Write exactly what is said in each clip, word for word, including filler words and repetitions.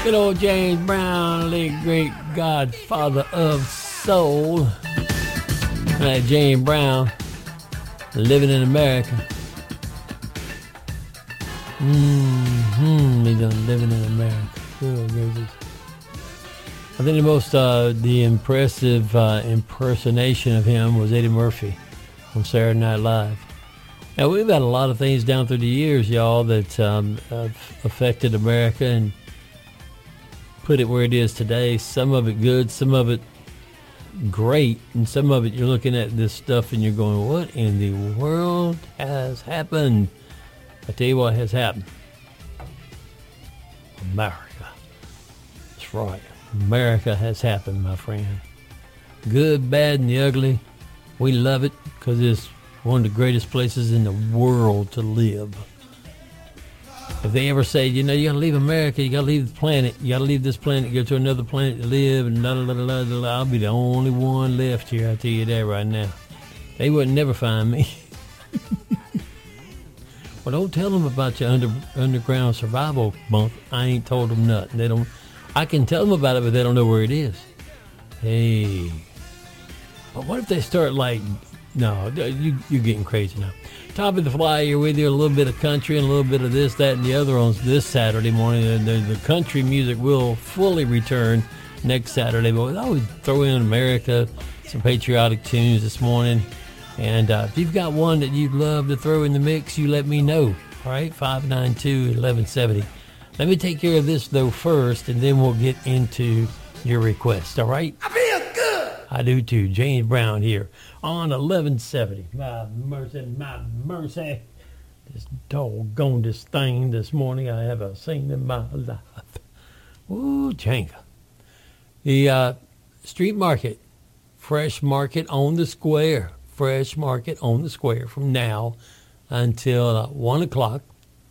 Good old James Brown, the great godfather of soul. That James Brown, living in America. Mm-hmm. He's done living in America. Good gracious. I think the most, uh, the impressive uh, impersonation of him was Eddie Murphy on Saturday Night Live. Now, we've had a lot of things down through the years, y'all, that um, have affected America and put it where it is today. Some of it good, some of it great, and some of it you're looking at this stuff and you're going, what in the world has happened? I tell you what has happened. America. That's right. America has happened, my friend. Good, bad, and the ugly. We love it because it's one of the greatest places in the world to live. If they ever say, you know, you got to leave America, you got to leave the planet, you got to leave this planet, go to another planet to live, and da, da, da, da, da, da, I'll be the only one left here. I tell you that right now. They wouldn't never find me. Well, don't tell them about your under, underground survival bunk. I ain't told them nothing. They don't. I can tell them about it, but they don't know where it is. Hey. But what if they start like, no, you, you're getting crazy now. Top of the Fly here with you, a little bit of country and a little bit of this, that, and the other on this Saturday morning. And the, the country music will fully return next Saturday. But I would throw in America, some patriotic tunes this morning. And uh, if you've got one that you'd love to throw in the mix, you let me know. All right, five nine two, one one seven zero. Let me take care of this, though, first, and then we'll get into your request, all right? I feel good. I do, too. James Brown here on eleven seventy. My mercy, my mercy. This doggone this thing this morning I haven't seen in my life. Ooh, Jenga. The uh, street market, fresh market on the square. Fresh market on the square from now until uh, one o'clock.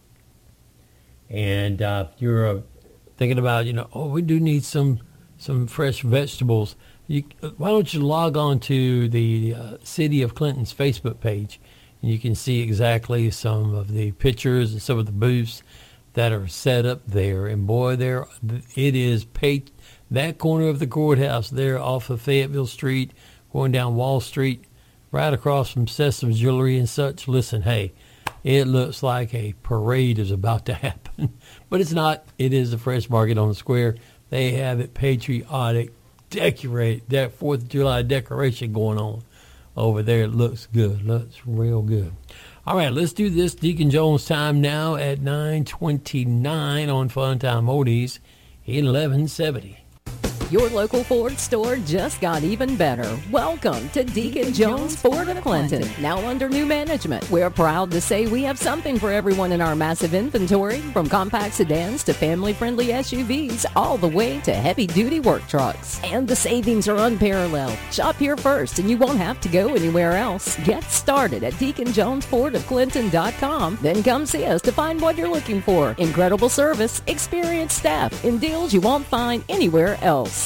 And uh, you're uh, thinking about, you know, oh, we do need some some fresh vegetables. You, why don't you log on to the uh, City of Clinton's Facebook page, and you can see exactly some of the pictures and some of the booths that are set up there. And boy, there it is. Paid, that corner of the courthouse there off of Fayetteville Street, going down Wall Street, right across from Sesame Jewelry and such. Listen, hey. It looks like a parade is about to happen, but it's not. It is the fresh market on the square. They have it patriotic, decorate that Fourth of July decoration going on over there. It looks good. Looks real good. All right, let's do this. Deacon Jones time now at nine twenty-nine on Fun Time Oldies, eleven seventy. Your local Ford store just got even better. Welcome to Deacon Jones Ford of Clinton. Now under new management, we're proud to say we have something for everyone in our massive inventory, from compact sedans to family-friendly S U Vs, all the way to heavy-duty work trucks. And the savings are unparalleled. Shop here first and you won't have to go anywhere else. Get started at deacon jones ford of clinton dot com. Then come see us to find what you're looking for. Incredible service, experienced staff, and deals you won't find anywhere else.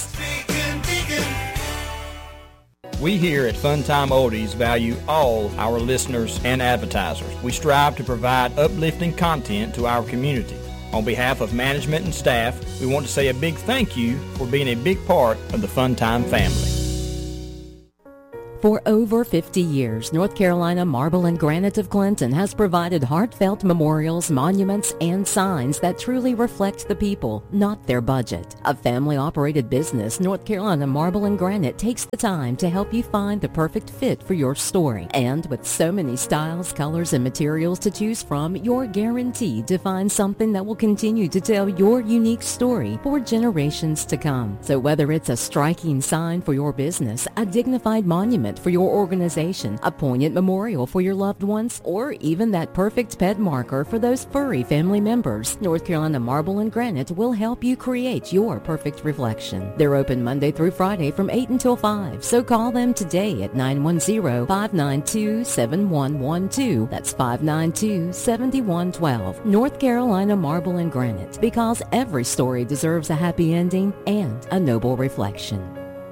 We here at Funtime Oldies value all our listeners and advertisers. We strive to provide uplifting content to our community. On behalf of management and staff, we want to say a big thank you for being a big part of the Funtime family. For over fifty years, North Carolina Marble and Granite of Clinton has provided heartfelt memorials, monuments, and signs that truly reflect the people, not their budget. A family-operated business, North Carolina Marble and Granite takes the time to help you find the perfect fit for your story. And with so many styles, colors, and materials to choose from, you're guaranteed to find something that will continue to tell your unique story for generations to come. So whether it's a striking sign for your business, a dignified monument for your organization, a poignant memorial for your loved ones, or even that perfect pet marker for those furry family members, North Carolina Marble and Granite will help you create your perfect reflection. They're open Monday through Friday from eight until five, so call them today at nine one zero, five nine two, seven one one two. That's five nine two, seven one one two. North Carolina Marble and Granite, because every story deserves a happy ending and a noble reflection.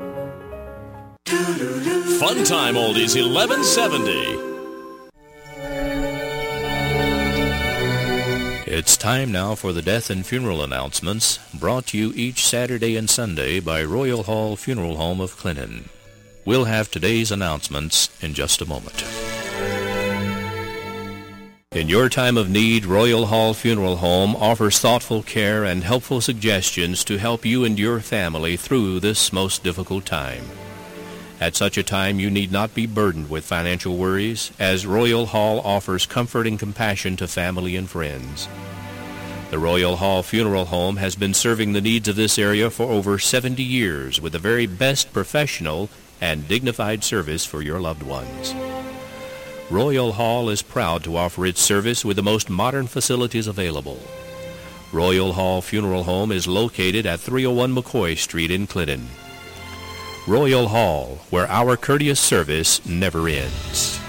Funtime Oldies eleven seventy. It's time now for the death and funeral announcements, brought to you each Saturday and Sunday by Royal Hall Funeral Home of Clinton. We'll have today's announcements in just a moment. In your time of need, Royal Hall Funeral Home offers thoughtful care and helpful suggestions to help you and your family through this most difficult time. At such a time, you need not be burdened with financial worries, as Royal Hall offers comfort and compassion to family and friends. The Royal Hall Funeral Home has been serving the needs of this area for over seventy years with the very best professional and dignified service for your loved ones. Royal Hall is proud to offer its service with the most modern facilities available. Royal Hall Funeral Home is located at three oh one McCoy Street in Clinton. Royal Hall, where our courteous service never ends.